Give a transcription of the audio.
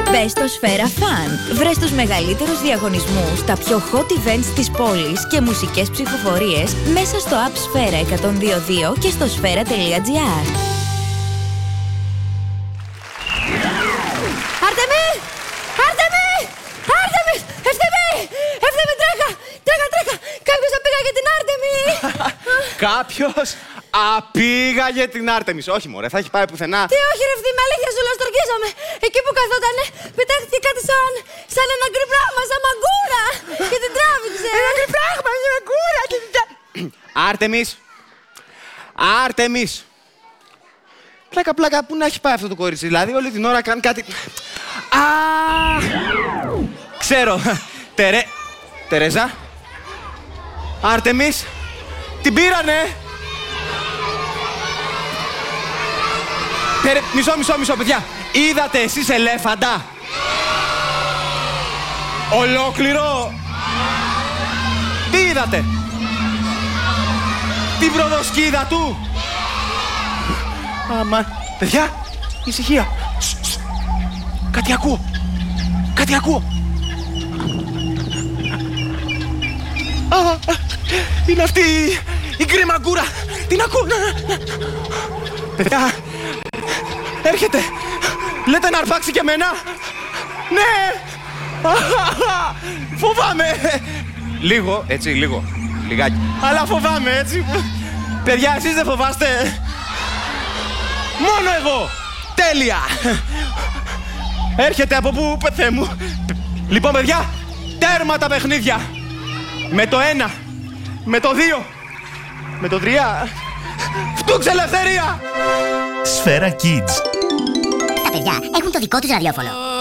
Μπες στο Σφαίρα Fun. Βρες τους μεγαλύτερους διαγωνισμούς, τα πιο hot events της πόλης και μουσικές ψηφοφορίες μέσα στο app Σφαίρα 102.2 και στο σφαίρα.gr. Άρτεμι! Άρτεμι! Άρτεμι! Ευθύμη, τρέχα! Κάποιος απήγαγε την Άρτεμι! Κάποιος απήγαγε την Άρτεμις. Όχι μωρέ, θα έχει πάει πουθενά. Τι όχι ρε Ευθύμη, αλήθεια σου λέω, στορκίζαμε. Εκεί που καθότανε, πετάχτηκε κάτι σαν ένα γκρι πράγμα, σαν μαγκούρα. Και την τράβηξε. Ένα γκρι πράγμα, σαν μαγκούρα. Άρτεμις. Πλάκα, πού να έχει πάει αυτό το κορίτσι. Δηλαδή όλη την ώρα κάνει κάτι... Ξέρω. Τερέζα. Άρτεμις. Την πήρανε. Μισό, παιδιά. Είδατε εσείς ελέφαντα? Ολόκληρο. Τι είδατε? Την προδοσκίδα του. Παιδιά, ησυχία. Κάτι ακούω. Είναι αυτή η γκρι μαγκούρα. Την ακούω. Παιδιά, έρχεται. Λέτε να αρπάξει και εμένα? Ναι. Φοβάμαι. Λίγο, έτσι, λιγάκι. Αλλά φοβάμαι, έτσι. Παιδιά, εσείς δεν φοβάστε? Μόνο εγώ. Τέλεια. Έρχεται από πού, Θεέ μου. Λοιπόν, παιδιά, τέρμα τα παιχνίδια. Με το 1, με το 2, με το 3. Φτούξε ελευθερία. Σφαίρα Kids. Τα παιδιά έχουν το δικό τους ραδιόφωνο.